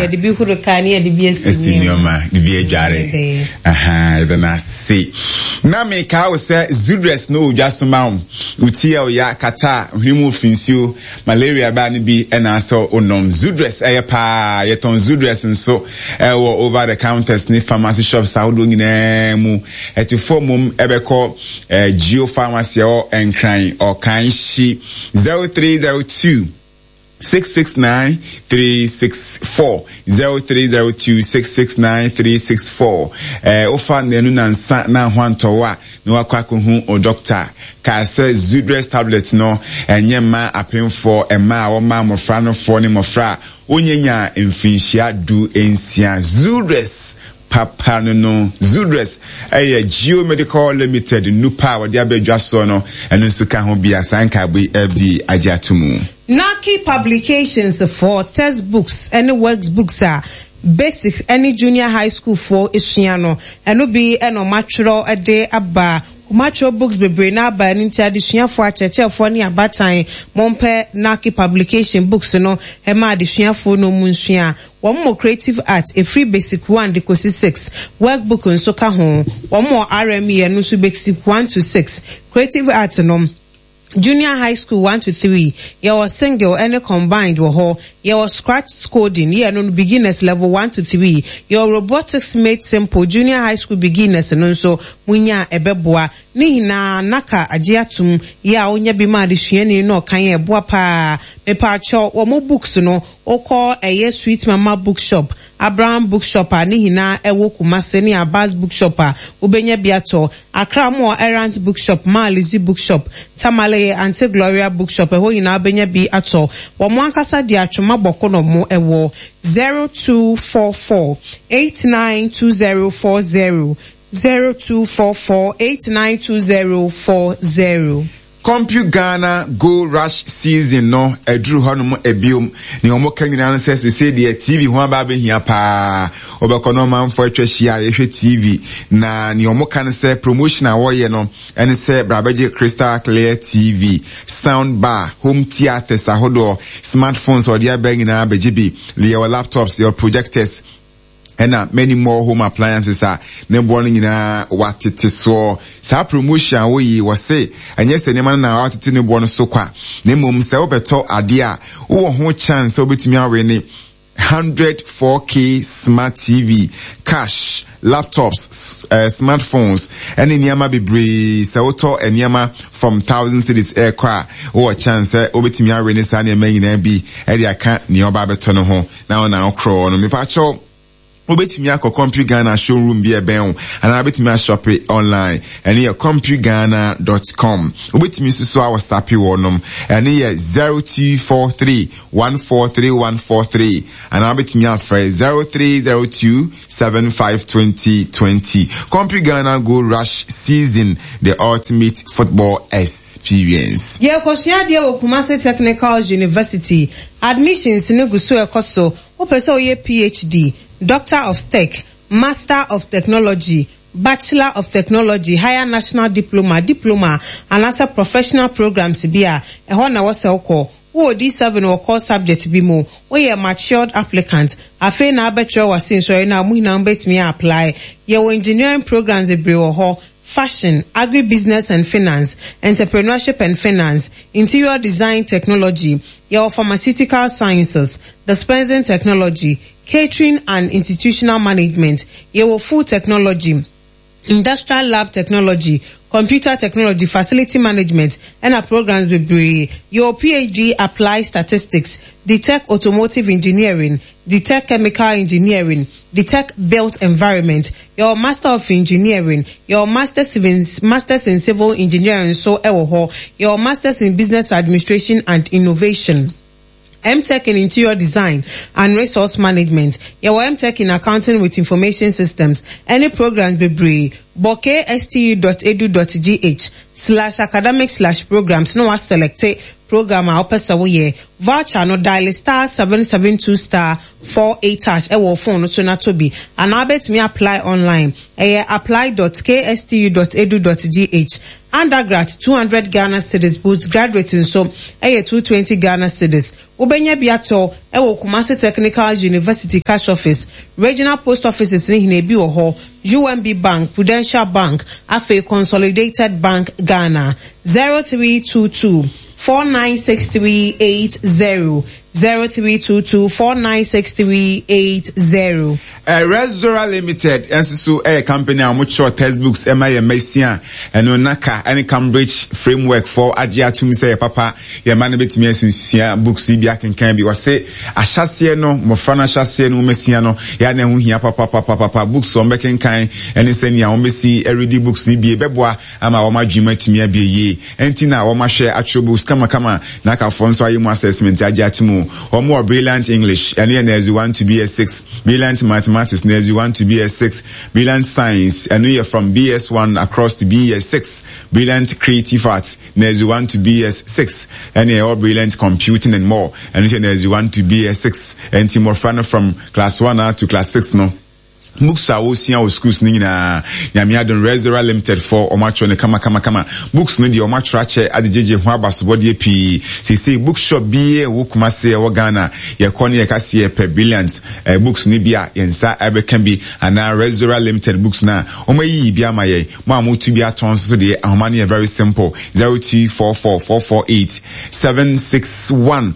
ya de bi huru kan ya de bi esinioma de bi adware then I see na me ka wo say Zudres no odwasoma uti ya kata hrimu finsio malaria ba ne bi na so onom Zudres pa yeton Zudres nso over the counters ni pharmacy shops ahodo nyina mu etifo mum ebeko Geo Pharmacy o enkran o kan shi 0302 669-364 0302-669-364 ofa nenu na hwantowa no akwakohu o doctor ka say Zudres tablet no enyema apemfo ema wo ma mofra no fo ni mofra onyenya mfinhia du ensia Zudres papa no Zudres Geo Medical Limited nupa wadi abedwa so no eno nso ka ho bia sanka bi FD agiatumu Naki Publications for textbooks and workbooks are basics any junior high school for Ishiano and will be an matro a day aba matro books be brain up by an interdisciplinary for cheche for ni abatai mompe Naki Publication books no ema additional for no munshia one more creative art a free basic 1 decosi 6 workbook on soka home one more RME and also basic 1 to 6 creative art no Junior high school 1 to 3, your single and combined wo your scratch coding, no beginners level 1 to 3, your robotics made simple, junior high school beginners and also munya ebeboa, ni na naka ajiatum, onya bima adishiyeni no kanye boapa, me pacho, mo books no, oko Sweet Mama bookshop, Abraham bookshop, ni na ewo kumase ni Abaz bookshop, ubenya biato, Accra Mo Errant bookshop, Malizi bookshop, Tamale Auntie Gloria bookshop eho yina benya bi ato wo mo ankasa di atwoma boko no mo ewo 0244 892040 0244 892040 Compu Ghana Go Rush season no edru honom ebiom ni omo kanyina say the TV ho aba be hia pa obekọ man for atwahia ehwe TV na ni omo kan say promotion a wo ye no ene say brabeje Crystal Clear TV sound bar home theaters ahodo smartphones or dia bang na bejibi your laptops your projectors and many more home appliances are never nyina watete so sa promotion we was say and yes the man na watete ne bo no so kwa na mum se obeto ade a wo ho chance obetimi awe ni 104K smart TV cash laptops smartphones and niama bebre se woto niama from thousands cities air kwa wo chance obetimi awe ni sa na nyina bi e dia ka ni oba beto no ho na na okro no me pa cho obetimi akọ Compu Ghana showroom bi eben and obetimi shop online and here CompuGhana.com obetimi so our sapi wonom and here 0243143143 and obetimi afre 0302752020 Compu Ghana Go Rush season the ultimate football experience. Yeah, kwashia dia wo Kumasi Technical University admissions ne guso ekoso opese oye PhD Doctor of Tech, Master of Technology, Bachelor of Technology, Higher National Diploma, and also professional programs bia. Eho na wase oko. Wo D7 or core subject bi mo. We a matured applicant. Afe na abetro wasin so na mu na mbetimi apply. Ye engineering programs e bre ho. Fashion, agribusiness and finance, entrepreneurship and finance, interior design technology, your pharmaceutical sciences, dispensing technology, catering and institutional management, your food technology, industrial lab technology, computer technology, facility management, and our programs will be your PhD applied statistics, the tech automotive engineering, the tech chemical engineering, the tech built environment, your master of engineering, your masters in civil engineering, your masters in business administration and innovation. MTech in interior design and resource management. Your MTech in accounting with information systems. Any programs be brave. bokestu.edu.gh/academic/programs. No one selected program a opesa woye. Voucher no dial *772*48# ewo phone no to na tobi. And I bet me apply online. apply.kstu.edu.gh. Undergrad 200 Ghana cedis, both graduating so 220 Ghana cedis. Wobenya biato ewo Kumasi Technical University Cash Office, Regional Post Offices ni hinebi oho, UMB Bank, Prudential Bank, Afe Consolidated Bank Ghana, 0322 496380 0322-496380. Resora Limited, so a company amucho textbooks, MI Messian, and Onaka, and Cambridge framework for Ajia to say, Papa, your man bit me books, Sibiak and Cambi was say, a chassiano, Mofana chassiano, Messiano, Yana Huia, Papa, books on making kind, and it's any Messi, everyday books, Nibi, Beboa, Ama, Oma Jima to me, be ye, and Tina, Oma share attributes, Kama, Naka Fonso, you assessment, Ajia to move. Or more brilliant English, and then there's one to be a 6, brilliant mathematics, there's one to be a 6, brilliant science, and we are from BS1 across to BS6, brilliant creative arts, there's one to BS6, and they are all brilliant computing and more, and then there's one to BS6, and Timofrano from class 1 to class 6, no. Books are also our schools nina Yamiadon Resora Limited for Omacho ne kama books no di Omacho ache ade jeje ho abasobode pi say bookshop bie wo Kumasi wo Ghana ye kone ye kase ye per brilliant books ni bia yensa ebe can be and Resora Limited books na omayi bia maye mo amutu bia ton so de ahomane very simple 0244448761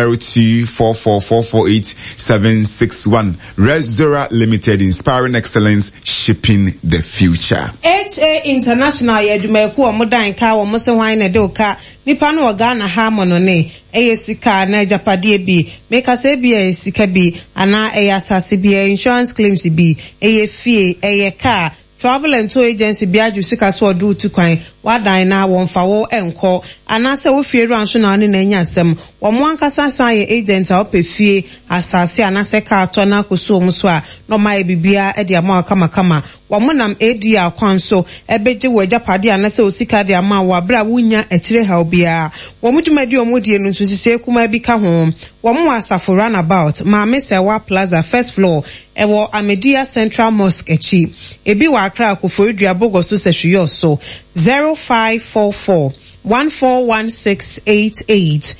0244448761 Resora Limited, inspiring excellence, shaping the future. HA International yedumeku omodan ka wo mose wan na de oka nipa no Ghana ha monone sika na japade bi make say bi sika bi ana asase bi insurance claims bi fie car travel and tour agency biaju sika so do tu kwan wadan na wonfa wo enko anase wo fie ranso na ne nya asem wo mo ankasa san ye agent a opefie asase anase ka to na koso mu so a no mai bibia e de ama kama wo mo nam edi akwanso ebeje wo japade anase osika de ama wo abra wunya ekire ha obia wo mo dwumadi o mo die no so sise kuma bi ka ho wo mo asafo runabout ma Mesewa Plaza first floor ewo Amedia Central Mosque echi ebi wa Accra Koforidua Bogoso sehwe so 0544 141688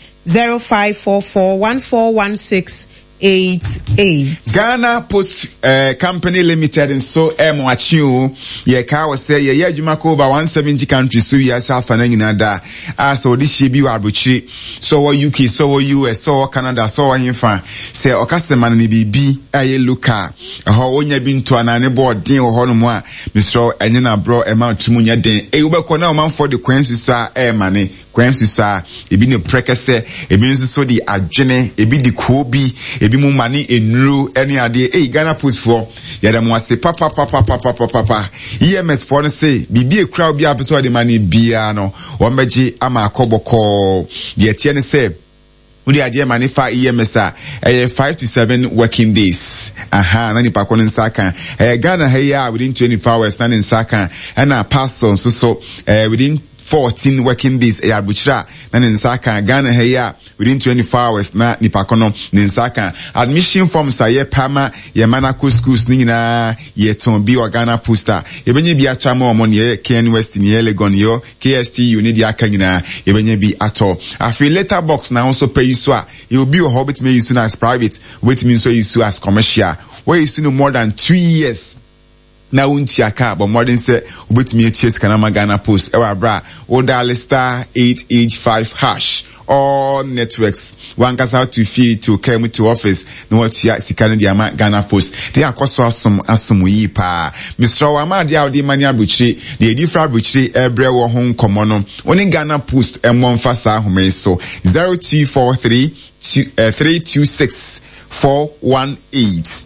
0544141688. Ghana Post Company Limited and so Mwachiu ye ka was say ye adwuma ko over 170 countries so ye South Africa da so this she bi wabuchi so UK so US so Canada so himfa say okasema na bibi aye local ho wonya bi nto anane board den ho no mo a Mr. enye na bro amount munya den ubekọ na man for the quensis so mane kwensusa ebi ne prekese ebi nso so di adwene ebi di kobi ebi mu mani enuru ene ade Ghana Post for yada mo ase papa EMS for no say bibi ekura obi apeso de mani bia no wo meji ama akoboko de tie ne say udi aje mani fa EMS a 5 to 7 working days na ni pakon nsaka Ghana here within 24 hours na nsaka na parcel so within 14 working days abuchira na nsaka Ghana here within 24 hours na nipakono nsaka admission forms aye pama ye manako schools nyina ye ton bi o Ghana Posta ebenye bi atwa ma omon ye Ken West ni Legon yo KSTU ni di aka nyina ebenye bi ato afi letter box na also pay you so you be a hobbit me use as private which means so use as commercial where you see no more than 2 years na unti aka but more than say ubetumi eties kana Ghana Post ewa bra o dial star 885 hash all networks one cast out to feed to come to office no what sikana di ama Ghana Post they akoso asum yi pa Mr. Wama dia odi mani abuchiri the different abuchiri ebre wo ho nkomo no oni Ghana Post emomfa sa ahome so 0243 326 418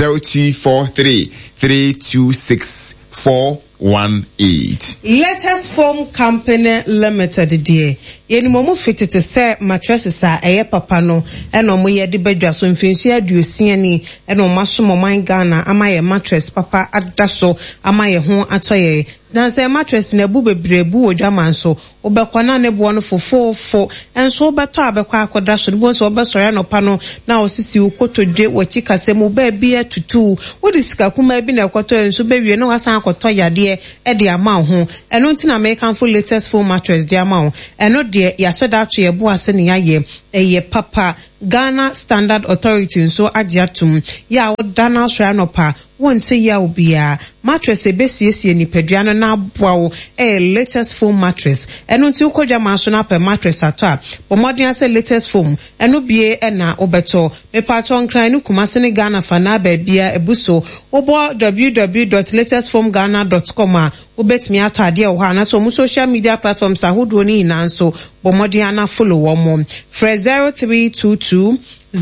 0243-326-418. Latest Foam Company Limited dear. Yeni momo fitete se mattresses a eye papa no eno mo ye de bedwa so mfinsu aduosia ni eno maso mo man Ghana ama ye mattress papa adaso ama ye ho atoye na se mattress na bu bebrebu odwaman so obekwana ne bo no fofofo enso obeto abekwa akoda so bo so obesore no pa no na osisi ukotodwe wachi kasemu ba bia tutu wodi sika kuma bi na ekoto enso bewie no wasan akoto yade e de ama ho eno nti na American full latest foam mattress de ama ho eno de ya so da to ye bo ase ne yaye eye papa Ghana Standard Authority nso agyatum ya Dana Shranopa wonte ya obia mattress ebesiesie nipadua no na aboa latest foam mattress eno nti ukoja manso na per mattress atọ bomodin ase latest foam eno bie na obeto mepato nkran no Kumase ne Ghana fa na ba bia ebuso obo www.latestfoamghana.com ubetimi atade wo ha na so mu social media platforms ahodo ni nanso bomodin ana follow wo mo for 0322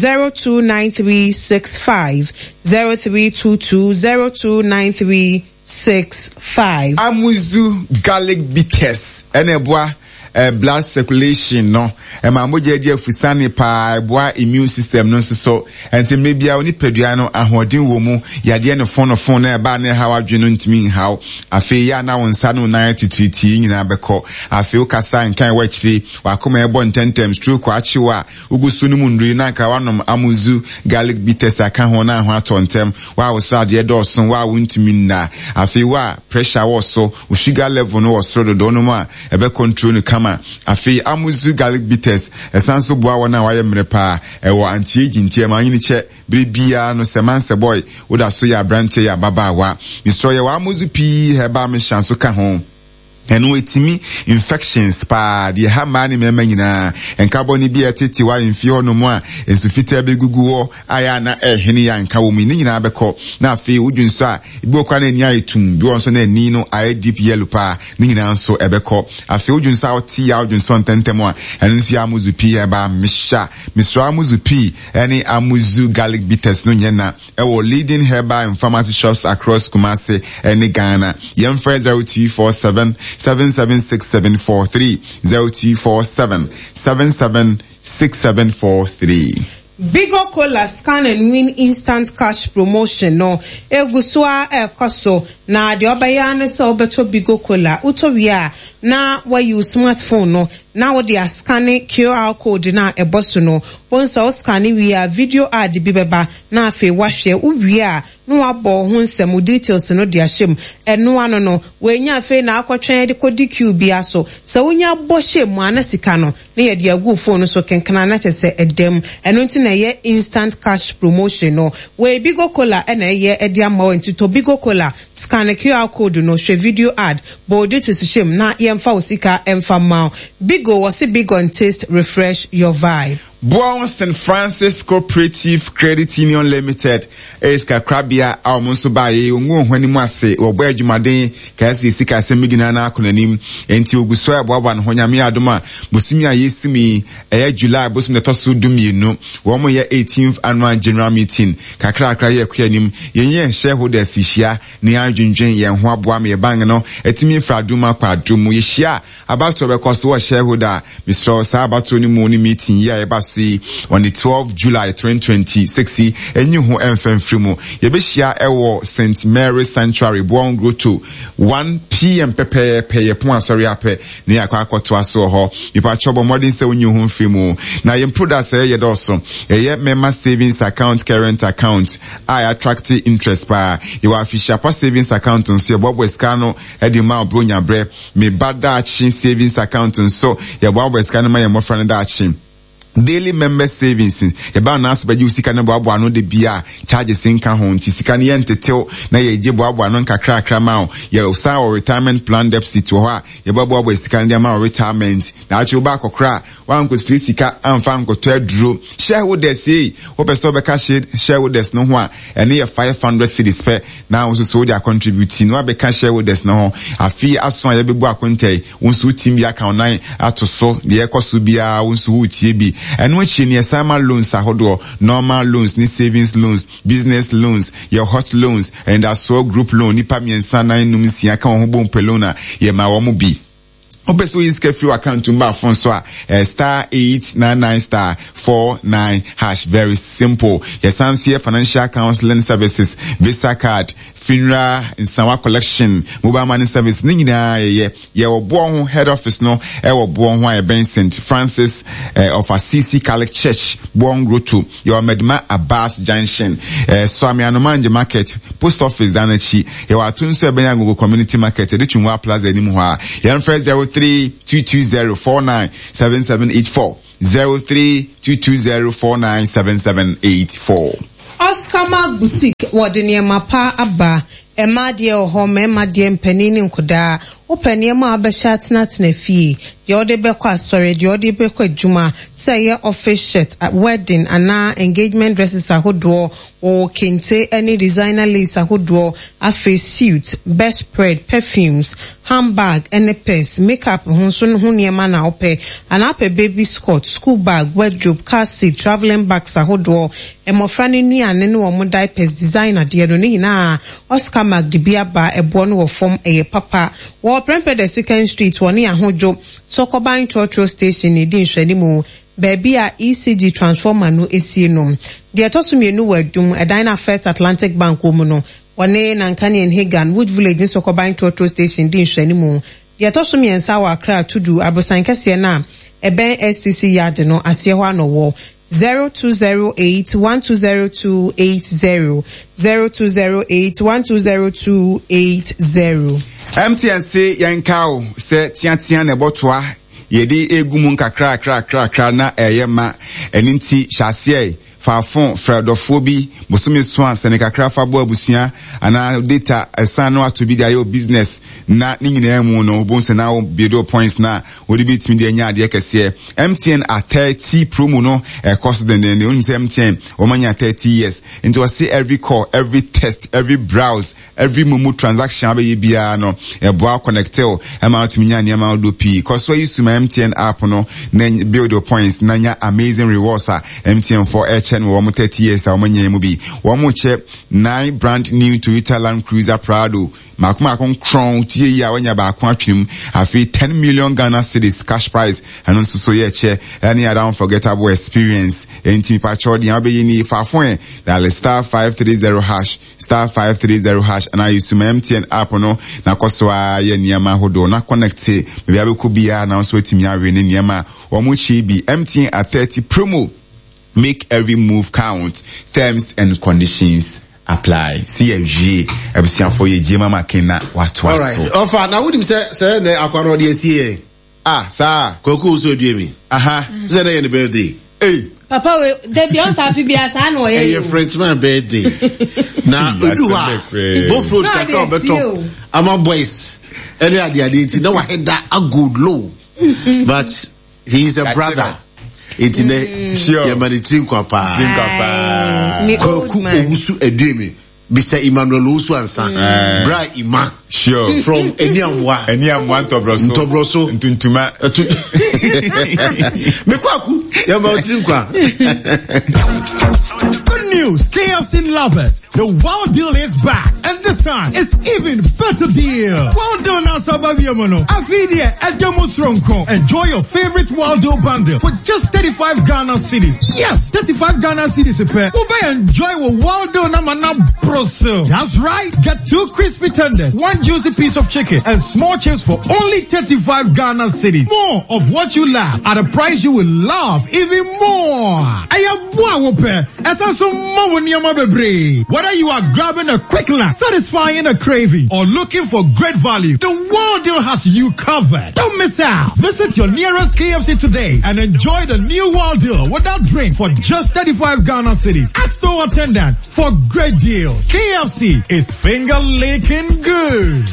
029365 0322029365 Amuzu garlic bitters enebwa blood circulation no ma moje dia fusane pa boa immune system no so enti mebia oni padua no ahoden wo mu yade ne phone na ba na ha wadweno ntimi haw afi ya na wonsa no 93 nyina beko afi ukasa nkan wachiri wakoma ebo ntentem stroke achiwa ugusu no munri na ka wanom amuzu garlic bitters aka ho na ho atontem wa wo so ade doson wa wontimi na afi wa pressure wo so sugar level no wo so do no ma ebe control no afi amuzu garlic bitters esanso boa wona waye mrepa ewo anti-aging tie ma nyini che bribia no semanse boy woda so ya brante ya baba wa mistroye wa amuzu pi heba me chanso ka ho enu etimi infections pa de ha mani mema nyina enkaboni bia tete wa mfi hono mu a ensufita begugu wo aya na ehene ya nka wo mi nyina beko na afi wudwunso a ibi okwa na ani ayetum bi wonso na ani no aye deep yellow pa nyina nso ebeko afi wudwunso a oti ya wudwunso ntentem a enu nso ya amuzu pi eba misha misra amuzu pi eni amuzu garlic bitters no nyena ewo leading herbal and pharmacy shops across Kumase eni Ghana yem 0247 776743 0247 776743. Bigo Cola scan and win instant cash promotion no egusua ekoso na de obayane se obeto Bigo Cola utowia na wa use smartphone no na wo de scan QR code na eboso no once o scan wi video ad bibeba na afi wahwe uwia no abo ho nsem details no de ahyem eno ano no wenya afi na akotwen de kodi QB aso se wonya bohye mu anasika no na ye de agu phone so kenkana na tese edem eno nti na ye instant cash promotion no we Bigo Cola na ye edia ma nti to Bigo Cola scan QR code no hwe video ad bo details shem na ye mfa osika emfa ma Bigo was a big on taste refresh your vibe. Bon St. Francis Cooperative Credit Union Limited eska krabia amonso baye onwo hwani mu ase obo adwumaden ka sika semigina na akonanim enti oguso aboaba no honyame adoma bosimi ayesimi July bosim netoso dumienu wo mo ye 18th annual general meeting kakra ye kwanim yenye shareholders hia ne adwundwen ye ho aboa me bang no etimi fraduma kwadumu ye hia about to because what shareholder Mr. Sabato ni mo ni meeting ye eba on the 12th July 2026 enyu ho enfemfrimu ye be hia ewo St. Mary Sanctuary Buon Grow to 1 p.m. pepe pon asori ape ne akwakoto aso ho ipa chobo modern se onyu ho mfrimu na ye products ye doso ye member savings account current account I attract interest pa your official savings account nso bobo escano e di ma obronya bre me bada achi savings account nso ye bobo escano ma ye mofra ne da achi daily member savings eba na aso baji usika na boabo ano de bia charges nka ho nti sika ne yentetew na ye je boabo ano nkakra akra ma o ye usa or retirement plan deficit ho a ye boabo sika ne ma retirement na achi oba akokra wanko street sika amfa nkoto aduro shareholders wo person be ka shareholders no ho a ene ye 500 cedis per na wo so dia contributing no be ka shareholders no ho afi aso ye bebu akontai wo so team bi account 9 atoso de ekoso bia wo so utie bi and which in your summer loans ahodo normal loans ni savings loans business loans your hot loans and aso group loan nipa miensa na numisi aka ho bom pelona ye ma wo mo bi obeso is kefu account mba phone so star 899 star 49 hash very simple yes answer financial counseling services visa card funeral Nsawa collection mobile money service nyina ye obo ho head office no e obo ho a Ben St. Francis of Assisi Catholic Church Buon Grow to your Medma Abbas Junction so Amianomanje market post office danachi ye wa tunso ben Agogo community market Richunwa Plaza ni mu ha ye 0322049778 03-220-497784. Oscar Mark Boutique wadini mapa aba emadie ohome emadie mpanini nkoda opanie ma abesha atena fie de ode bekọ asore de ode bekọ adwuma say office shirt wedding ana engagement dresses ahodo o kente any designer lace ahodo afa suit best spread perfumes handbag and purse makeup hunso no niema na ope ana pe baby skirt school bag wardrobe car seat traveling bags ahodo emofra ne nuane ne wo diapers designer de no ni na Oscar Mark de biaba ebo no wo form papa wo prempe the second street woni ahojo Sokoban Churchill station ni din hwani mu baby a ECG transformer no esie no de atosumienu wadum Edina First Atlantic Bank wo mu no wone nankane en Hagan Wood Village in Sokoban Churchill station din hwani mu de atosumiensa wa Accra tudu abosan kase na eben STC yard no asie ho anowo 0208-120280 0208-120280. MTN say yankao se tiantian ne botoa yedi egumu nkakra na eyema eninti hyase Fafon Fredofobi Bosumi Swan Senekakra Fabo Abusia ana data asano to be your business na nyina mu no bonse na biedo points na wodi bitimi de nya de kese MTN at 30 promo no cost the MTN omanya 30 years into I say every call, every test, every browse, every mumu transaction abe bia no boa connectel amount minya ni amount do p cause so use my MTN app no then build your points nanya amazing rewards MTN for and one 30 years our money movie one check 9 brand new Toyota Land Cruiser Prado Makuma crown tie ya wanya ba kwatwim afi 10 million Ghana cedis cash prize and also so ye che any unforgettable experience enti pacho di abe ni fafon that *530# *530# and I use to my MTN app no na koswa ye niama hodo na connect me be abeku bia na so etimi awe ni niama omo chi bi MTN at 30 promo. Make every move count. Terms and conditions apply. CFG. Ebusian for ye Jema Makena what was. All right. Offer now would him say the aquaro de CA. Ah, sir. Koku so do me. Aha. Say the birthday. Hey. Papa, they be on Safibia San or a Frenchman birthday. Now, both roads can come better. I'm a boys. Earlier the identity. No, I had that a good low. But he's a brother. Itine yamani trinkwa pa koku ogusu edeme Mr. Emmanuel Osu ansa Bra Ima sure from Eniamwa Ntobroso Ntuntuma Mekwaku yamani trinkwa. Good news, KFC lovers. The Wild Deal is back, and this time it's even better deal. Wild Deal now Sabaviamono. Avidia at Tronco. Enjoy your favorite Wild Deal bundle for just 35 Ghana cedis. Yes, 35 Ghana cedis a pair. Ube enjoy with Wild Deal Namana Broso. That's right. Get 2 crispy tenders, 1 juicy piece of chicken, and small chips for only 35 Ghana cedis. More of what you love at a price you will love even more. Whether you are grabbing a quick laugh, satisfying a craving, or looking for great value, the Wild Deal has you covered. Don't miss out. Visit your nearest KFC today and enjoy the new Wild Deal without drink for just 35 Ghana cedis. Ask store attendant for great deals. KFC is finger licking good.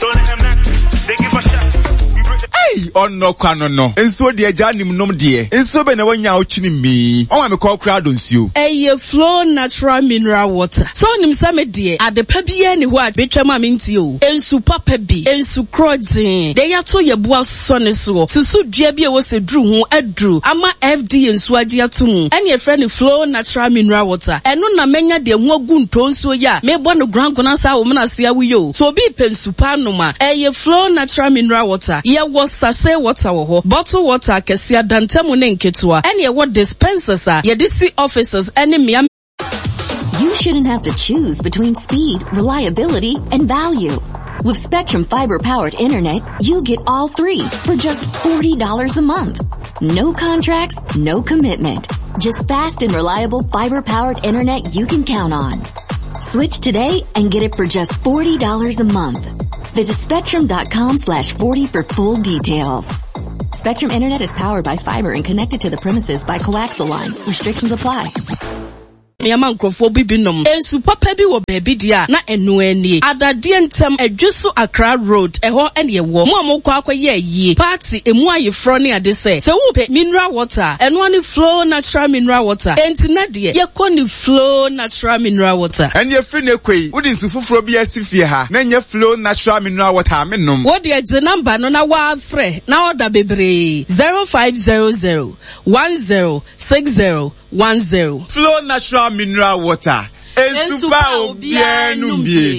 Hey, on no kwano. Enso de agya nimnom de. Enso be na wanya ochini mi. On me call crowd on you. Eye Flow natural mineral water. So nim same de adepa bia ni ho a betwa ma minti o. Ensu papa bi, ensu krojin. De ya to ye boa so ne so. Susu dua bi e wo se dru ho adru. Ama FD ensu agi atum. Ene e friend Flow natural mineral water. Eno na menya de ho agu ntonso ya. Me bo no grankona sa wo na se awo. So bi pensu pa no ma. Eye Flow natural mineral water. Ye was sachet water wo bottle water kesia dantemu ne nketua ene ye what dispensers are ye DC officers ene miam. You shouldn't have to choose between speed, reliability, and value. With Spectrum fiber-powered internet, you get all 3 for just $40 a month. No contracts, no commitment. Just fast and reliable fiber-powered internet you can count on. Switch today and get it for just $40 a month. Visit spectrum.com/40 for full details. Spectrum Internet is powered by fiber and connected to the premises by coaxial lines. Restrictions apply. Yama nkrofo bibinom ensu papa bi wo baby dia na eno ani adade ntem adwuso Accra Road eho ene yewo mo amokọ akoye yi party emu ayefro ne ade se wo pe mineral water eno ani flow natural mineral water enti na de ye koni flow natural mineral water enye free ne kwei wo di sufufuro bi asifie ha na enye flow natural mineral water menom wo de je number no na wa frɛ na order bebre 0500 106010 Flow natural mineral water. Ensupa obienumbi.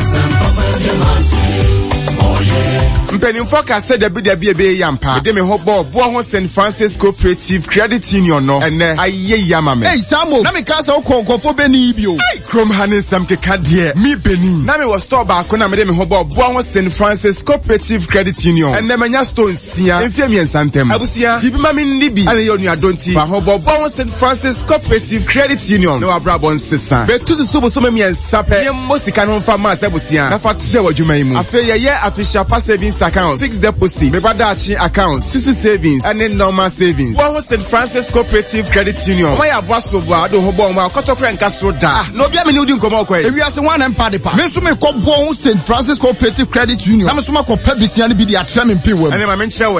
Mpenimfo ka said the be yampa. De me hobo bo ho St Francis Cooperative Credit Union no. Ene aye yama me. Hey Samo, na me ka sa okonkofo beni bio. Hey, krom hanin sam ke kadie. Mi beni. Na me was store ba ko na me de me hobo bo ho St Francis Cooperative Credit Union. Ene manya store sia. Enfie mi ensantem. Abusia, tibi ma me ndibi. Ale yo nu adonti. Ba hobo bo ho St Francis Cooperative Credit Union. No abrabo nsesa. Be tusu so bo so me ensape. Ye mosika no fa ma abusia. Na fa tse wadwuma imu. Afe ye official pass savings account, fixed deposit, Bebadachi account, Susu savings, and then normal savings. One was St Francis Cooperative Credit Union. My boss will do hobo ma kotokre and castro da. No be me udin komo kwe. If you are the one and party pa. Me so me ko bo St Francis Cooperative Credit Union. Na me so ma ko pebisiani bi di atrem mpe wam. And then my mention